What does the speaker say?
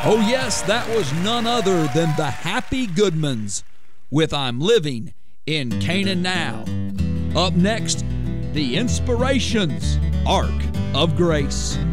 Oh, yes, that was none other than the Happy Goodmans with I'm Living in Canaan Now. Up next, the Inspirations, Ark of Grace.